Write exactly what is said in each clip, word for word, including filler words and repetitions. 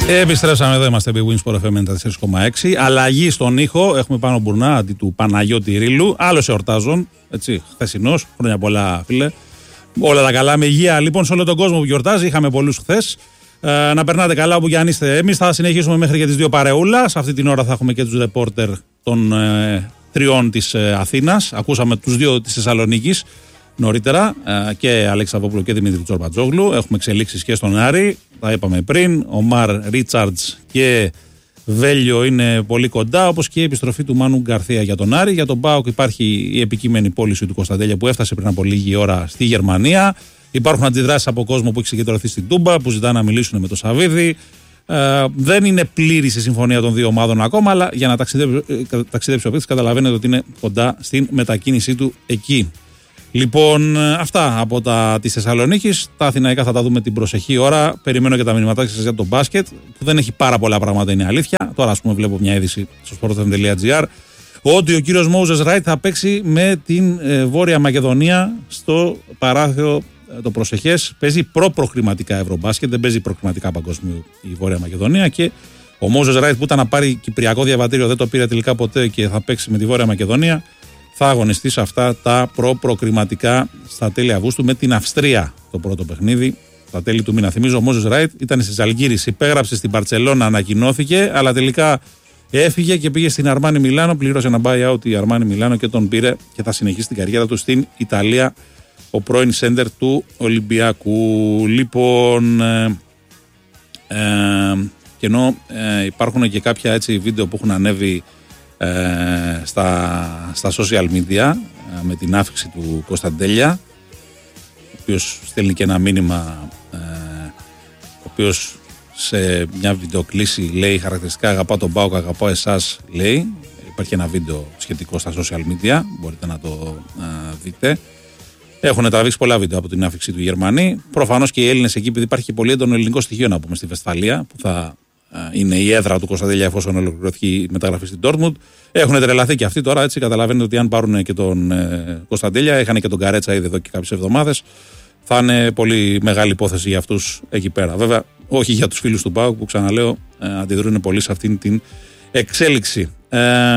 Επιστρέψαμε εδώ, είμαστε επί Winsport εφ εμ ενενήντα τέσσερα κόμμα έξι. Αλλαγή στον ήχο. Έχουμε πάνω μπουρνά αντί του Παναγιώτη Ρήλου. Άλλος εορτάζων. Έτσι, χθεσινός. Χρόνια πολλά, φίλε. Όλα τα καλά με υγεία. Λοιπόν, σε όλο τον κόσμο που γιορτάζει, είχαμε πολλούς χθες. Ε, να περνάτε καλά όπου και αν είστε. Εμείς θα συνεχίσουμε μέχρι και τις δύο παρεούλα. Σε αυτή την ώρα θα έχουμε και τους ρεπόρτερ των ε, τριών της ε, Αθήνας. Ακούσαμε τους δύο της Θεσσαλονίκης νωρίτερα, ε, και Αλέξη Αβόπουλο και Δημήτρη Τσορμπατζόγλου. Έχουμε εξελίξεις και στον Άρη. Τα είπαμε πριν. Ο Μαρ Ρίτσαρντς και Βέλιο είναι πολύ κοντά, όπως και η επιστροφή του Μάνου Γκαρθία για τον Άρη. Για τον ΠΑΟΚ υπάρχει η επικείμενη πώληση του Κωνσταντέλια που έφτασε πριν από λίγη ώρα στη Γερμανία. Υπάρχουν αντιδράσεις από κόσμο που έχει συγκεντρωθεί στην Τούμπα, που ζητά να μιλήσουν με τον Σαββίδη. Ε, δεν είναι πλήρης η συμφωνία των δύο ομάδων ακόμα, αλλά για να ταξιδέψει, ταξιδέψει ο παίκτης καταλαβαίνετε ότι είναι κοντά στην μετακίνησή του εκεί. Λοιπόν, αυτά από τα της Θεσσαλονίκης. Τα αθηναϊκά θα τα δούμε την προσεχή ώρα. Περιμένω και τα μηνυματάκια σας για το μπάσκετ, που δεν έχει πάρα πολλά πράγματα, είναι αλήθεια. Τώρα, ας πούμε, βλέπω μια είδηση στο σπορτ εφ εμ τελεία τζι άρ ότι ο κύριος Μόουζες Ράιτ θα παίξει με την ε, Βόρεια Μακεδονία στο παράθυρο ε, το προσεχές. Παίζει προ-προχρηματικά Ευρωμπάσκετ, δεν παίζει προχρηματικά παγκόσμιο η Βόρεια Μακεδονία. Και ο Μόουζες Ράιτ, που ήταν να πάρει κυπριακό διαβατήριο, δεν το πήρε τελικά ποτέ και θα παίξει με τη Βόρεια Μακεδονία. Θα αγωνιστεί σε αυτά τα προ-προκριματικά στα τέλη Αυγούστου με την Αυστρία το πρώτο παιχνίδι. Στα τέλη του μήνα. Θυμίζω, ο Μόζες Ράιτ ήταν στη Ζαλγκίρις, υπέγραψε στην Μπαρτσελώνα, ανακοινώθηκε, αλλά τελικά έφυγε και πήγε στην Αρμάνι Μιλάνο. Πλήρωσε ένα buyout η Αρμάνι Μιλάνο και τον πήρε και θα συνεχίσει την καριέρα του στην Ιταλία. Ο πρώην σέντερ του Ολυμπιακού. Λοιπόν, ε, ε, και ενώ ε, υπάρχουν και κάποια έτσι βίντεο που έχουν ανέβει Ε, στα, στα social media ε, με την άφηξη του Κωνσταντέλια, ο οποίος στέλνει και ένα μήνυμα, ε, ο οποίος σε μια βιντεοκλήση λέει χαρακτηριστικά αγαπάω τον ΠΑΟΚ, αγαπάω εσάς, λέει. Υπάρχει ένα βίντεο σχετικό στα social media, μπορείτε να το ε, δείτε. Έχουν τραβήξει πολλά βίντεο από την άφηξη του Γερμανή. Προφανώς και οι Έλληνες εκεί, επειδή υπάρχει και πολύ έντονο ελληνικό στοιχείο να πούμε στη Βεσφαλία, που θα είναι η έδρα του Κωνσταντέλια εφόσον ολοκληρωθεί η μεταγραφή στην Dortmund. Έχουν τρελαθεί και αυτοί τώρα, έτσι. Καταλαβαίνετε ότι αν πάρουν και τον ε, Κωνσταντέλια, είχαν και τον Καρέτσα ήδη εδώ και κάποιες εβδομάδες, θα είναι πολύ μεγάλη υπόθεση για αυτούς εκεί πέρα. Βέβαια, όχι για τους φίλους του ΠΑΟΚ που, ξαναλέω, ε, αντιδρούν πολύ σε αυτήν την εξέλιξη. Ε,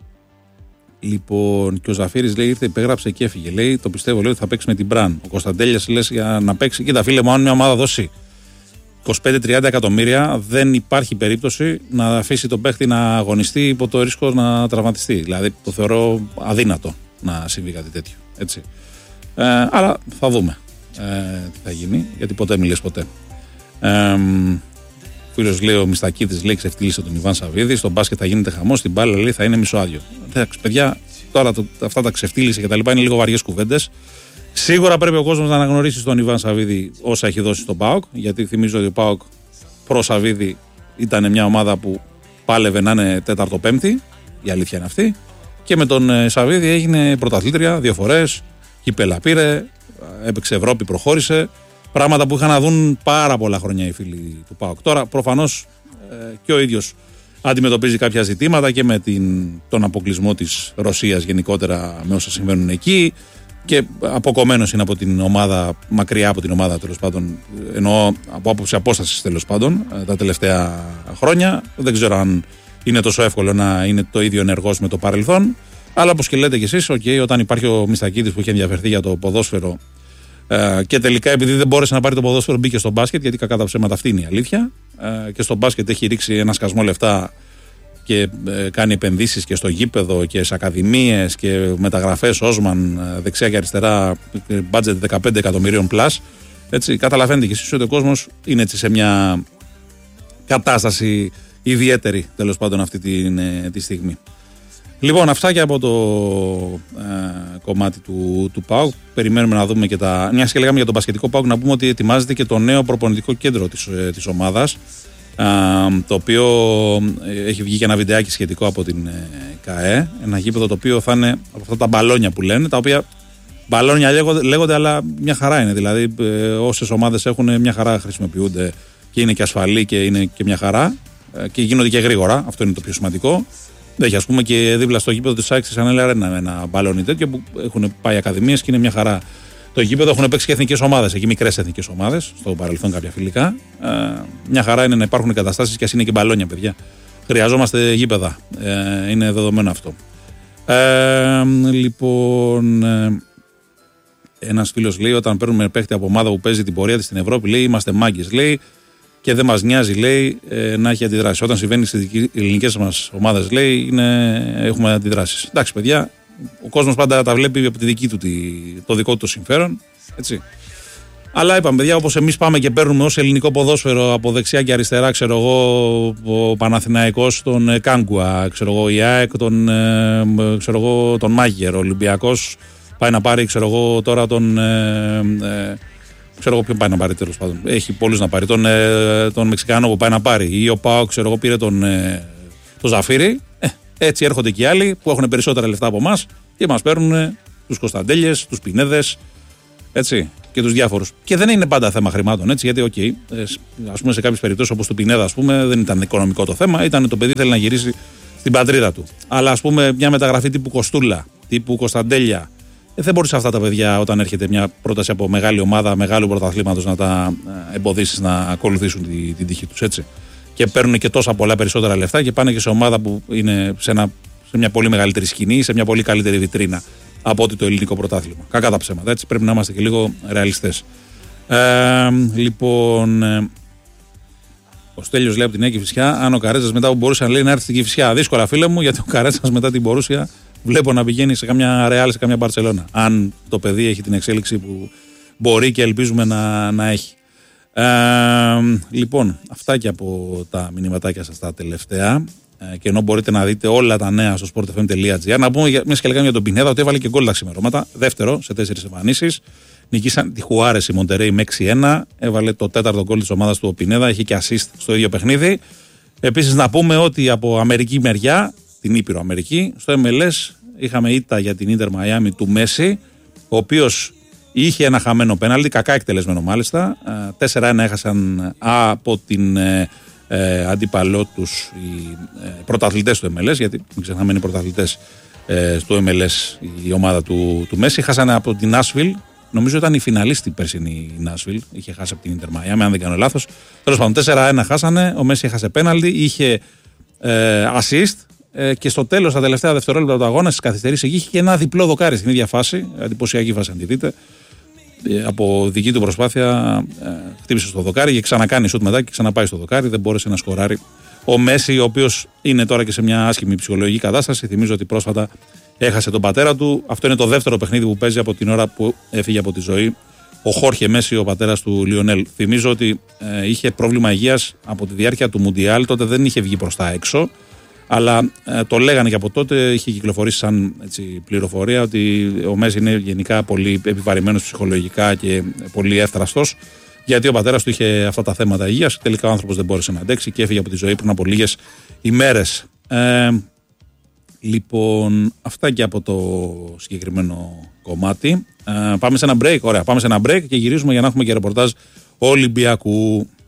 λοιπόν, και ο Ζαφύρης λέει: ήρθε, υπέγραψε και έφυγε. Λέει: το πιστεύω, λέει ότι θα παίξει με την Μπραν. Ο Κωνσταντέλιας λες για να παίξει. Κοίτα, φίλε μου, αν μια ομάδα δώσει είκοσι πέντε με τριάντα εκατομμύρια, δεν υπάρχει περίπτωση να αφήσει τον παίχτη να αγωνιστεί υπό το ρίσκο να τραυματιστεί. Δηλαδή το θεωρώ αδύνατο να συμβεί κάτι τέτοιο. Έτσι. Ε, αλλά θα δούμε ε, τι θα γίνει, γιατί ποτέ μιλες ποτέ. Ε, φίλος λέει ο Μιστακίδης, λέει ξεφτύλισε τον Ιβάν Σαββίδη. Στο μπάσκετ θα γίνεται χαμός, στην μπάλα λέει θα είναι μισοάδιο. Εντάξει, παιδιά, τώρα το, αυτά τα ξεφτύλισε και τα λοιπά είναι λίγο βαριές κουβέντες. Σίγουρα πρέπει ο κόσμος να αναγνωρίσει τον Ιβάν Σαββίδη όσα έχει δώσει στον ΠΑΟΚ, γιατί θυμίζω ότι ο ΠΑΟΚ προ Σαββίδη ήταν μια ομάδα που πάλευε να είναι τέταρτο-πέμπτη, η αλήθεια είναι αυτή, και με τον Σαββίδη έγινε πρωταθλήτρια δύο φορές, κύπελα πήρε, έπαιξε Ευρώπη, προχώρησε, πράγματα που είχαν να δουν πάρα πολλά χρόνια οι φίλοι του ΠΑΟΚ. Τώρα προφανώς ε, και ο ίδιος αντιμετωπίζει κάποια ζητήματα και με την, τον αποκλεισμό της Ρωσίας γενικότερα με όσα συμβαίνουν εκεί. Και αποκομμένος είναι από την ομάδα, μακριά από την ομάδα τέλος πάντων, εννοώ από άποψη απόστασης τέλος πάντων, τα τελευταία χρόνια. Δεν ξέρω αν είναι τόσο εύκολο να είναι το ίδιο ενεργός με το παρελθόν. Αλλά όπως και λέτε κι εσείς, okay, όταν υπάρχει ο Μιστακίδης που είχε ενδιαφερθεί για το ποδόσφαιρο ε, και τελικά επειδή δεν μπόρεσε να πάρει το ποδόσφαιρο μπήκε στο μπάσκετ, γιατί κακά τα ψέματα αυτή είναι η αλήθεια. Ε, και στο μπάσκετ έχει ρίξει ένα σκασμό λεφτά και ε, κάνει επενδύσεις και στο γήπεδο και σε ακαδημίες και μεταγραφές Όσμαν δεξιά και αριστερά, budget δεκαπέντε εκατομμυρίων πλάς. Έτσι, καταλαβαίνετε και εσείς ότι ο κόσμος είναι έτσι σε μια κατάσταση ιδιαίτερη τέλος πάντων αυτή τη, τη στιγμή. Λοιπόν, αυτά και από το ε, κομμάτι του, του ΠΑΟΚ. Περιμένουμε να δούμε και τα. Μιας και λέγαμε για τον μπασκετικό ΠΑΟΚ, να πούμε ότι ετοιμάζεται και το νέο προπονητικό κέντρο της, ε, της ομάδας. Uh, το οποίο έχει βγει και ένα βιντεάκι σχετικό από την ε, ΚΑΕ, ένα γήπεδο το οποίο θα είναι από αυτά τα μπαλόνια που λένε, τα οποία μπαλόνια λέγονται, λέγονται αλλά μια χαρά είναι, δηλαδή ε, όσες ομάδες έχουν μια χαρά χρησιμοποιούνται και είναι και ασφαλή και είναι και μια χαρά ε, και γίνονται και γρήγορα, αυτό είναι το πιο σημαντικό. Έχει ας πούμε και δίπλα στο γήπεδο της ΑΕΚ της Ανέλα Αρένα ένα μπαλόνι τέτοιο που έχουν πάει ακαδημίες και είναι μια χαρά Το γήπεδο έχουν παίξει και εθνικές ομάδες, εκεί μικρές εθνικές ομάδες, στο παρελθόν κάποια φιλικά. Ε, μια χαρά είναι να υπάρχουν εγκαταστάσεις και ας είναι και μπαλόνια, παιδιά. Χρειαζόμαστε γήπεδα. Ε, είναι δεδομένο αυτό. Ε, λοιπόν, ε, ένας φίλος λέει: όταν παίρνουμε παίχτη από ομάδα που παίζει την πορεία της στην Ευρώπη, λέει, είμαστε μάγκες, λέει, και δεν μας νοιάζει, λέει, ε, να έχει αντιδράσει. Όταν συμβαίνει στις ελληνικές μας ομάδες, λέει, είναι, έχουμε αντιδράσεις. Εντάξει, παιδιά, ο κόσμος πάντα τα βλέπει από τη δική του, το δικό του το συμφέρον. Έτσι. Αλλά είπαμε, παιδιά, όπως εμείς πάμε και παίρνουμε ως ελληνικό ποδόσφαιρο από δεξιά και αριστερά, ξέρω εγώ, ο Παναθηναϊκός τον Κάγκουα, ξέρω εγώ, η ΑΕΚ τον, ε, ξέρω εγώ, τον Μάγερ, ο Ολυμπιακός πάει να πάρει, ξέρω εγώ, τώρα τον. Ε, ε, ξέρω εγώ ποιον πάει να πάρει, τέλος πάντων. Έχει πολλούς να πάρει. Τον, ε, τον Μεξικάνο που πάει να πάρει. Ή ο ΠΑΟΚ, ξέρω εγώ, πήρε τον, ε, τον Ζαφύρι. Ε, έτσι έρχονται και οι άλλοι που έχουν περισσότερα λεφτά από εμάς και μας παίρνουν τους Κωνσταντέλιες, τους Πινέδες. Έτσι. Και τους διάφορους. Και δεν είναι πάντα θέμα χρημάτων, έτσι, γιατί, οκ, okay, ας πούμε, σε κάποιες περιπτώσεις όπως του Πινέδα, ας πούμε, δεν ήταν οικονομικό το θέμα, ήταν το παιδί θέλει να γυρίσει στην πατρίδα του. Αλλά, ας πούμε, μια μεταγραφή τύπου Κοστούλα, τύπου Κωνσταντέλια, ε, δεν μπορείς αυτά τα παιδιά, όταν έρχεται μια πρόταση από μεγάλη ομάδα, μεγάλου πρωταθλήματος, να τα εμποδίσεις να ακολουθήσουν την, την τύχη τους, έτσι. Και παίρνουν και τόσα πολλά περισσότερα λεφτά και πάνε και σε ομάδα που είναι σε, ένα, σε μια πολύ μεγαλύτερη σκηνή, σε μια πολύ καλύτερη βιτρίνα από ότι το ελληνικό πρωτάθλημα. Κακά τα ψέματα, έτσι. Πρέπει να είμαστε και λίγο ρεαλιστές. Ε, λοιπόν, ε, ο Στέλιος λέει από την Νέα Κηφισιά, αν ο Καρέτσας μετά που μπορούσε να λέει να έρθει στην Κηφισιά. Δύσκολα, φίλε μου, γιατί ο Καρέτσας μετά την Μπορούσια βλέπω να πηγαίνει σε καμιά Ρεάλ, σε καμιά Μπαρσελόνα. Αν το παιδί έχει την εξέλιξη που μπορεί και ελπίζουμε να, να έχει. Ε, λοιπόν, αυτά και από τα μηνυματάκια σας τα τελευταία. Και ενώ μπορείτε να δείτε όλα τα νέα στο sport f m dot g r, να πούμε μια και λέγαμε για τον Πινέδα ότι έβαλε και γκολ τα ξημερώματα. Δεύτερο σε τέσσερις εμφανίσεις. Νικήσαν τη Χουάρες η Μοντερέι με έξι ένα. Έβαλε το τέταρτο γκολ της ομάδας του ο Πινέδα. Είχε και assist στο ίδιο παιχνίδι. Επίσης να πούμε ότι από αμερική μεριά, την Ήπειρο Αμερική, στο εμ ελ ες είχαμε ήττα για την Ίντερ Μαϊάμι του Μέση, ο οποίος είχε ένα χαμένο πέναλτι, κακά εκτελεσμένο μάλιστα. τέσσερα ένα έχασαν από την. Ε, αντίπαλό τους οι ε, πρωταθλητές του εμ ελ ες, γιατί μην ξεχνάμε είναι οι πρωταθλητές ε, του εμ ελ ες η ομάδα του, του Μέση. Χάσανε από την Νάσβιλ, νομίζω ήταν η φιναλίστη περσινή η Νάσβιλ, είχε χάσει από την Ίντερ Μαϊάμι, αν δεν κάνω λάθος. Τέλος πάντων, τέσσερα ένα χάσανε, ο Μέση έχασε πέναλτι, είχε ε, assist ε, και στο τέλος, τα τελευταία δευτερόλεπτα του αγώνα, στις καθυστερήσεις, εκεί είχε και ένα διπλό δοκάρι στην ίδια φάση, εντυπωσιακή φάση αν τη δείτε. Από δική του προσπάθεια ε, χτύπησε στο δοκάρι και ξανακάνει σουτ μετά και ξαναπάει στο δοκάρι. Δεν μπόρεσε να σκοράρει ο Μέση, ο οποίος είναι τώρα και σε μια άσχημη ψυχολογική κατάσταση. Θυμίζω ότι πρόσφατα έχασε τον πατέρα του. Αυτό είναι το δεύτερο παιχνίδι που παίζει από την ώρα που έφυγε από τη ζωή ο Χόρχε Μέση, ο πατέρας του Λιονέλ. Θυμίζω ότι ε, είχε πρόβλημα υγείας από τη διάρκεια του Μουντιάλ. Τότε δεν είχε βγει προς τα έξω. Αλλά ε, το λέγανε και από τότε, είχε κυκλοφορήσει σαν έτσι, πληροφορία ότι ο Μέση είναι γενικά πολύ επιβαρημένος ψυχολογικά και πολύ εύθραστος, γιατί ο πατέρας του είχε αυτά τα θέματα υγείας. Τελικά ο άνθρωπος δεν μπόρεσε να αντέξει και έφυγε από τη ζωή πριν από λίγες ημέρες. Ε, λοιπόν, αυτά και από το συγκεκριμένο κομμάτι. Ε, πάμε σε ένα break. Ωραία, πάμε σε ένα break και γυρίζουμε για να έχουμε και ρεπορτάζ Ολυμπιακού.